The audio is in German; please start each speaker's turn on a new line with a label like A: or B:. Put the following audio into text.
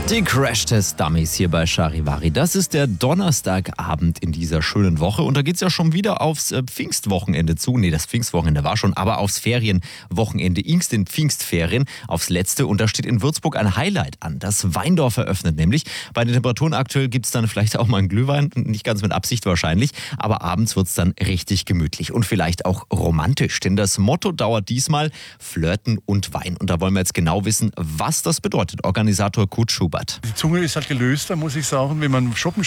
A: Die Crash-Test-Dummies hier bei Charivari. Das ist der Donnerstagabend in dieser schönen Woche. Und da geht's ja schon wieder aufs Pfingstwochenende zu. Nee, das Pfingstwochenende war schon, aber aufs Ferienwochenende, den Pfingstferien, aufs letzte. Und da steht in Würzburg ein Highlight an. Das Weindorf eröffnet nämlich. Bei den Temperaturen aktuell gibt's dann vielleicht auch mal einen Glühwein. Nicht ganz mit Absicht wahrscheinlich. Aber abends wird's dann richtig gemütlich und vielleicht auch romantisch. Denn das Motto dauert diesmal Flirten und Wein. Und da wollen wir jetzt genau wissen, was das bedeutet. Organisator Kurt Schubert.
B: Die Zunge ist halt gelöster, muss ich sagen, wenn man shoppen